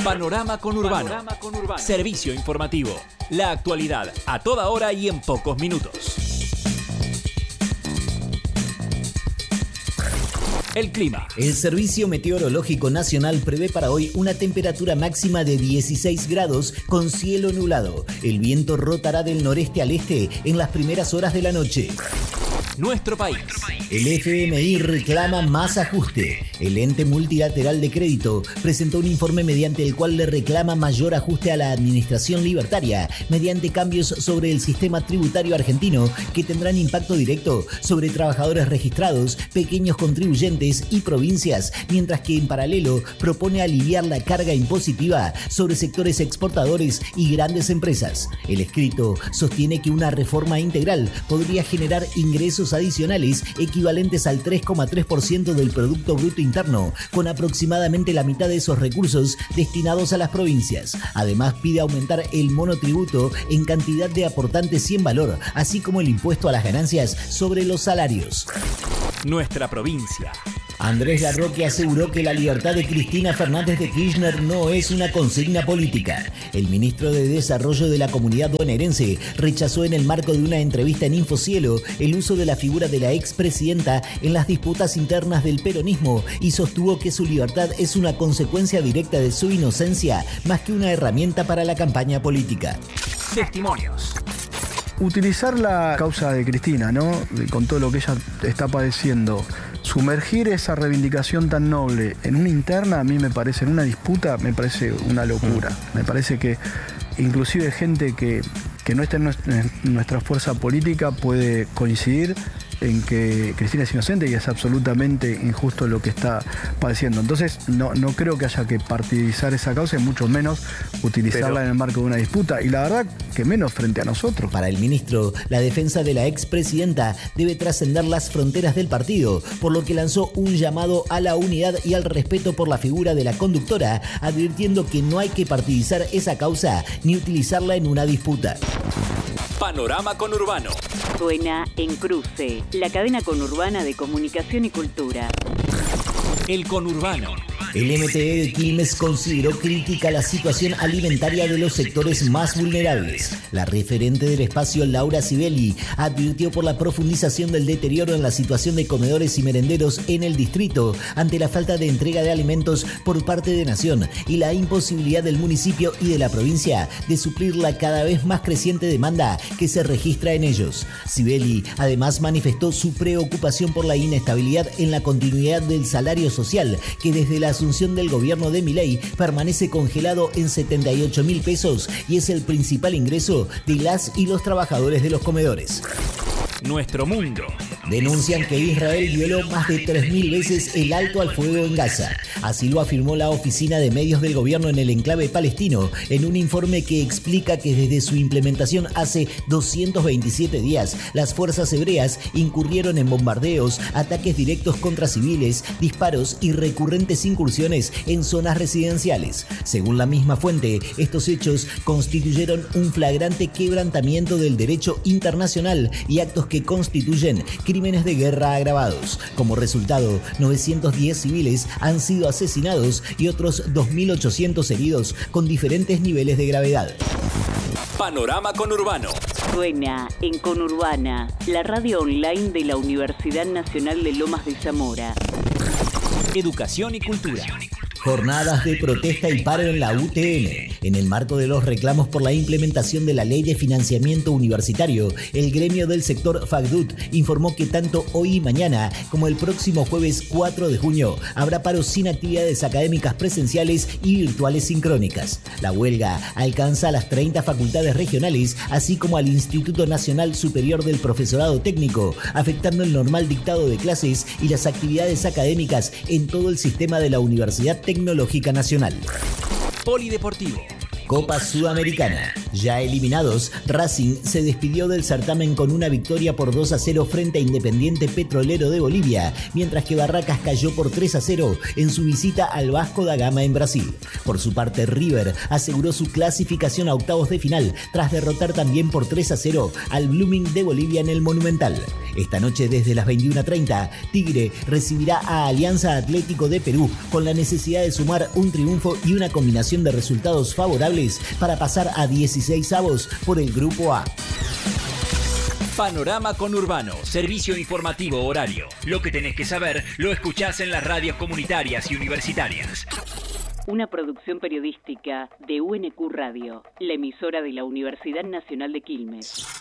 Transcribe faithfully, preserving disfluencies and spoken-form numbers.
Panorama Conurbano. Panorama Conurbano. Servicio informativo. La actualidad a toda hora y en pocos minutos. El clima. El Servicio Meteorológico Nacional prevé para hoy una temperatura máxima de dieciséis grados con cielo nublado. El viento rotará del noreste al este en las primeras horas de la noche. Nuestro país. El F M I reclama más ajuste. El ente multilateral de crédito presentó un informe mediante el cual le reclama mayor ajuste a la administración libertaria mediante cambios sobre el sistema tributario argentino que tendrán impacto directo sobre trabajadores registrados, pequeños contribuyentes y provincias, mientras que en paralelo propone aliviar la carga impositiva sobre sectores exportadores y grandes empresas. El escrito sostiene que una reforma integral podría generar ingresos adicionales equivalentes al tres coma tres por ciento del Producto Bruto Interno, con aproximadamente la mitad de esos recursos destinados a las provincias. Además, pide aumentar el monotributo en cantidad de aportantes y en valor, así como el impuesto a las ganancias sobre los salarios. Nuestra provincia. Andrés Larroque aseguró que la libertad de Cristina Fernández de Kirchner no es una consigna política. El ministro de Desarrollo de la Comunidad Bonaerense rechazó en el marco de una entrevista en Infocielo el uso de la figura de la expresidenta en las disputas internas del peronismo y sostuvo que su libertad es una consecuencia directa de su inocencia más que una herramienta para la campaña política. Testimonios. Utilizar la causa de Cristina, ¿no? Con todo lo que ella está padeciendo, sumergir esa reivindicación tan noble en una interna, a mí me parece, en una disputa, me parece una locura. Me parece que inclusive gente que, que no está en nuestra fuerza política puede coincidir en que Cristina es inocente y es absolutamente injusto lo que está padeciendo. Entonces no, no creo que haya que partidizar esa causa y mucho menos utilizarla Pero... en el marco de una disputa, y la verdad que menos frente a nosotros. Para el ministro, la defensa de la expresidenta debe trascender las fronteras del partido, por lo que lanzó un llamado a la unidad y al respeto por la figura de la conductora, advirtiendo que no hay que partidizar esa causa ni utilizarla en una disputa. Panorama Conurbano. Suena en Cruce, la cadena conurbana de comunicación y cultura. El Conurbano. El M T E de Quilmes consideró crítica la situación alimentaria de los sectores más vulnerables. La referente del espacio, Laura Sibeli, advirtió por la profundización del deterioro en la situación de comedores y merenderos en el distrito ante la falta de entrega de alimentos por parte de Nación y la imposibilidad del municipio y de la provincia de suplir la cada vez más creciente demanda que se registra en ellos. Sibeli además manifestó su preocupación por la inestabilidad en la continuidad del salario social, que desde la asunción del gobierno de Milei permanece congelado en setenta y ocho mil pesos y es el principal ingreso de las y los trabajadores de los comedores. Nuestro mundo. Denuncian que Israel violó más de tres mil veces el alto al fuego en Gaza. Así lo afirmó la Oficina de Medios del Gobierno en el enclave palestino en un informe que explica que desde su implementación hace doscientos veintisiete días, las fuerzas hebreas incurrieron en bombardeos, ataques directos contra civiles, disparos y recurrentes incursiones en zonas residenciales. Según la misma fuente, estos hechos constituyeron un flagrante quebrantamiento del derecho internacional y actos que constituyen crímenes de guerra agravados. Como resultado, novecientos diez civiles han sido asesinados y otros dos mil ochocientos heridos con diferentes niveles de gravedad. Panorama Conurbano. Suena en Conurbana, la radio online de la Universidad Nacional de Lomas de Zamora. Educación y cultura. Jornadas de protesta y paro en la U T N. En el marco de los reclamos por la implementación de la Ley de Financiamiento Universitario, el gremio del sector FACDUT informó que tanto hoy y mañana como el próximo jueves cuatro de junio habrá paro sin actividades académicas presenciales y virtuales sincrónicas. La huelga alcanza a las treinta facultades regionales, así como al Instituto Nacional Superior del Profesorado Técnico, afectando el normal dictado de clases y las actividades académicas en todo el sistema de la Universidad Tecnológica Nacional. Polideportivo. Copa Sudamericana. Ya eliminados, Racing se despidió del certamen con una victoria por dos a cero frente a Independiente Petrolero de Bolivia, mientras que Barracas cayó por tres a cero en su visita al Vasco da Gama en Brasil. Por su parte, River aseguró su clasificación a octavos de final tras derrotar también por tres a cero al Blooming de Bolivia en el Monumental. Esta noche desde las veintiuna treinta, Tigre recibirá a Alianza Atlético de Perú con la necesidad de sumar un triunfo y una combinación de resultados favorables para pasar a dieciséis avos por el Grupo A. Panorama Conurbano, servicio informativo horario. Lo que tenés que saber lo escuchás en las radios comunitarias y universitarias. Una producción periodística de U N Q Radio, la emisora de la Universidad Nacional de Quilmes.